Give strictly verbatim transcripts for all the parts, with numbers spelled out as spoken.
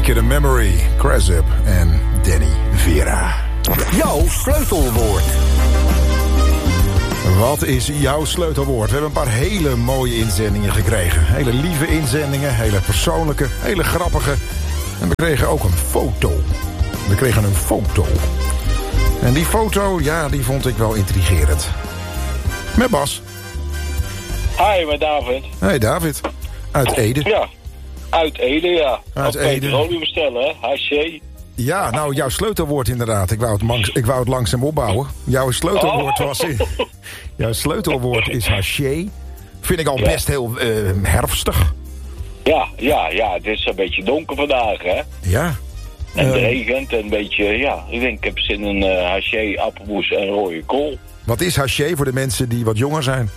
Make It a Memory. Cresip en Danny Vera. Jouw sleutelwoord. Wat is jouw sleutelwoord? We hebben een paar hele mooie inzendingen gekregen. Hele lieve inzendingen, hele persoonlijke, hele grappige. En we kregen ook een foto. We kregen een foto. En die foto, ja, die vond ik wel intrigerend. Met Bas. Hi, met David. Hey David. Uit Ede. Ja, uit Ede, ja. Uit Op Ede. petroleum bestellen, hè? Haché. Ja, nou, jouw sleutelwoord inderdaad. Ik wou het, langs, ik wou het langzaam opbouwen. Jouw sleutelwoord Oh. was... In, jouw sleutelwoord is haché. Vind ik al Ja. best heel uh, herfstig. Ja, ja, ja. Het is een beetje donker vandaag, hè? Ja. En het Uh, regent en een beetje, ja. Ik denk, ik heb zin in uh, haché, appelmoes en rode kool. Wat is haché voor de mensen die wat jonger zijn?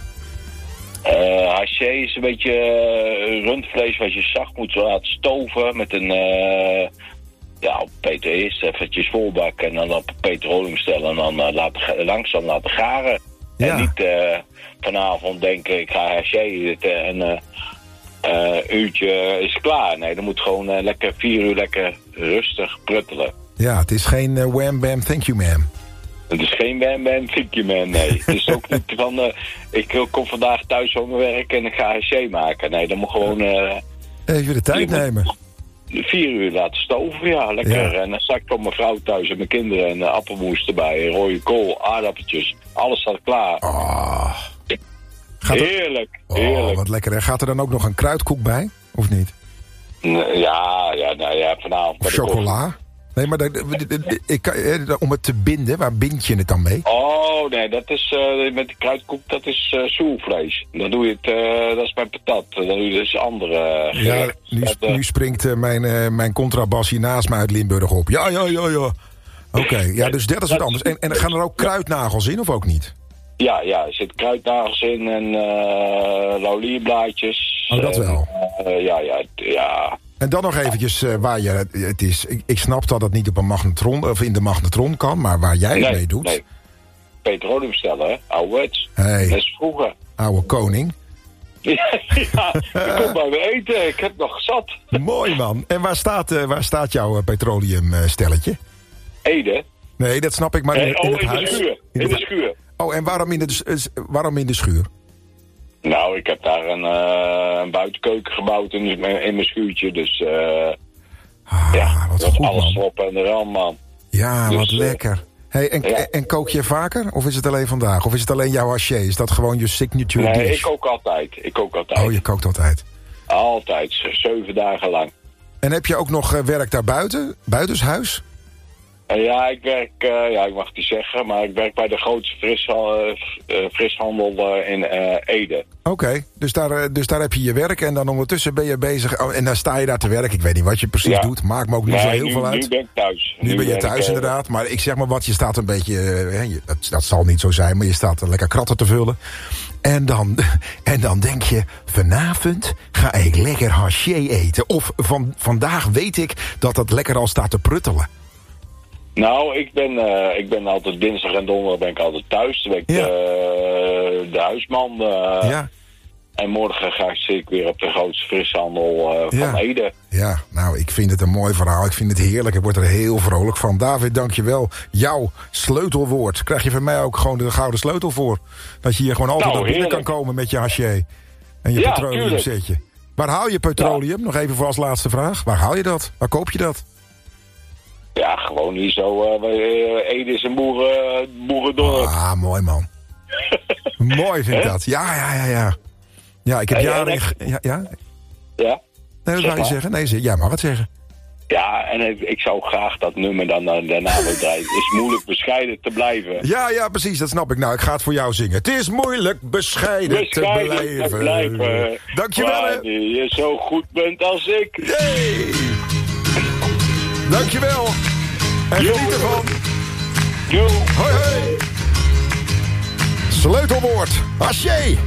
Uh, haché is een beetje uh, rundvlees wat je zacht moet laten stoven met een... Uh, ja, op peter eerst eventjes volbakken en dan op petroleum stellen en dan uh, laten, langzaam laten garen. Ja. En niet uh, vanavond denken, ik ga haché eten en een uh, uh, uurtje is klaar. Nee, dan moet gewoon uh, lekker vier uur lekker rustig pruttelen. Ja, het is geen uh, wham bam thank you ma'am. Het is geen man, man, think you man, nee. Het is ook niet van, uh, ik kom vandaag thuis van mijn werk en ik ga haché maken. Nee, dan moet gewoon... Uh, Even de tijd nemen. Vier uur laten stoven, ja, lekker. Ja. En dan sta ik van mijn vrouw thuis en mijn kinderen en uh, appelmoes erbij, rode kool, aardappeltjes. Alles staat klaar. Oh. Gaat er... Heerlijk, oh, heerlijk. wat lekker. En gaat er dan ook nog een kruidkoek bij? Of niet? Nee, Ja, ja, nou ja, vanavond... bij de Chocola? Nee, maar de, de, de, de, ik, kan- eh, om het te binden, waar bind je het dan mee? Oh, nee, dat is uh, met de kruidkoek, dat is uh, zoelvlees. Dan doe je het, uh, dat is bij patat. Dan doe je dus andere uh, Ja, gerechten. nu, Dat, uh, nu springt uh, mijn, uh, mijn contrabas hier naast me uit Limburg op. Ja, ja, ja, ja. Oké, okay, ja, dus dat is wat anders. En, en gaan er ook kruidnagels in of ook niet? Ja, ja, er zitten kruidnagels in en uh, laurierblaadjes. Oh, dat wel. Uh, ja, ja, ja. En dan nog eventjes uh, waar je... Het is, ik, ik snap dat het niet op een magnetron of in de magnetron kan, maar waar jij het Nee, mee doet. nee. Petroleum stellen, hè? Ouderwets. Hey, Dat is vroeger. oude koning. Ja, ja, ik kom bij me eten. Ik heb nog zat. Mooi man. En waar staat, uh, waar staat jouw uh, petroleumstelletje? Ede. Nee, dat snap ik, maar in, Nee, in oh, het in huis. de schuur. In In het- de schuur. Oh, en waarom in de, uh, waarom in de schuur? Nou, ik heb daar een, uh, een buitenkeuken gebouwd in, in mijn schuurtje. Dus uh, Ah, ja, wat dat goed alles man. erop en eraan, man. Ja, Dus, wat uh, lekker. Hey, en, ja. en kook je vaker? Of is het alleen vandaag? Of is het alleen jouw haché? Is dat gewoon je signature Nee, dish? ik kook altijd. Ik kook altijd. Oh, je kookt altijd. Altijd. z- Zeven dagen lang. En heb je ook nog uh, werk daarbuiten? Buitenshuis? En ja, ik werk, uh, ja, ik mag het niet zeggen, maar ik werk bij de grootste frisha- uh, uh, frishandel uh, in uh, Ede. Oké, okay, dus, daar, uh, dus daar heb je je werk en dan ondertussen ben je bezig. Oh, en dan sta je daar te werk. Ik weet niet wat je precies Ja. doet. Maakt me ook niet Nee, zo heel nu, veel uit. Nu ben ik thuis. Nu ben je ben thuis ik, uh, inderdaad. Maar ik zeg maar wat, je staat een beetje... uh, hè, je- dat, dat zal niet zo zijn, maar je staat er lekker kratten te vullen. En dan, en dan denk je, vanavond ga ik lekker haché eten. Of van, vandaag weet ik dat het lekker al staat te pruttelen. Nou, ik ben, uh, ik ben altijd dinsdag en donderdag ben ik altijd thuis. Dan ben ik Ja. uh, de huisman. Uh, Ja, En morgen ga ik zeker weer op de grootste frishandel uh, van Ja. Ede. ja, nou, ik vind het een mooi verhaal. Ik vind het heerlijk. Ik word er heel vrolijk van. David, dank je wel. Jouw sleutelwoord. Krijg je van mij ook gewoon de gouden sleutel voor. Dat je hier gewoon altijd Nou, naar binnen kan heerlijk. komen met je haché. En je Ja, petroleumzetje. Waar haal je petroleum? Nog even voor als laatste vraag. Waar haal je dat? Waar koop je dat? Ja, gewoon hier zo. Uh, bij, uh, Ede is een boeren, boerendorp. Ah, mooi man. Mooi vind ik Hè? dat. Ja, ja, ja, ja. Ja, ik heb Hey, jaren... en in- Ja, ja? Ja? Nee, wat Zeg wou je maar. zeggen? Nee, zeg- jij mag het zeggen. Ja, en ik, ik zou graag dat nummer dan uh, daarna wil draaien. Het is moeilijk bescheiden te blijven. Ja, ja, precies, dat snap ik. Nou, ik ga het voor jou zingen. Het is moeilijk bescheiden, Bescheiden te blijven. te blijven. Dankjewel, hè. Wanneer je zo goed bent als ik. Yay. Dankjewel. En Jo. geniet ervan. Doei. Hoi, hoi. Sleutelwoord. Haché.